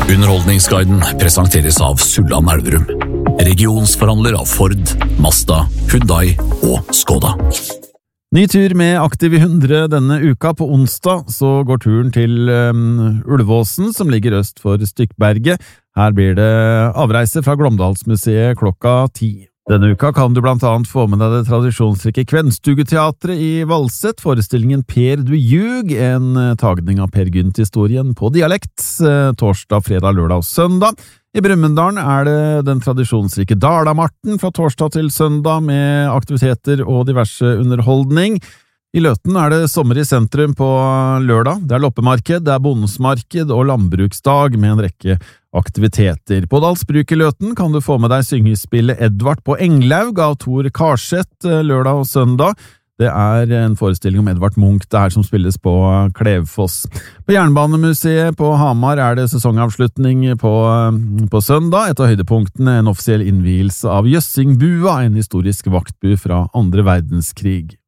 Underholdningsguiden presenteres av Sulland Elverum, regionsforhandler av Ford, Mazda, Hyundai og Skoda. Ny tur med Aktiv i 100 denne uka. På onsdag så går turen til Ulvåsen, som ligger øst for Stykberget. Her blir det avreise fra Glåmdalsmuseet klokka 10. Denne uka kan du blant annet få med deg det tradisjonsrike Kvenstugeteatret i Valset, forestillingen Per du ljug, en tagning av Per Gynt-historien på dialekt, torsdag, fredag, lørdag og søndag. I Brumunddal det den tradisjonsrike Dalamarten fra torsdag til søndag med aktiviteter og diverse underholdning. I Løten det sommer i sentrum på lørdag. Det loppemarked, det bondesmarked og landbruksdag med en rekke aktiviteter. På Dalsbruk i Løten kan du få med deg syngespillet Edvard på Englaug av Tor Karseth lørdag og søndag. Det en forestilling om Edvard Munch det som spilles på Klevfoss. På Jernbanemuseet på Hamar det sesongavslutning på søndag. Et av høydepunktene en offisiell innvielse av Jøssingbua, en historisk vaktbu fra andre verdenskrig.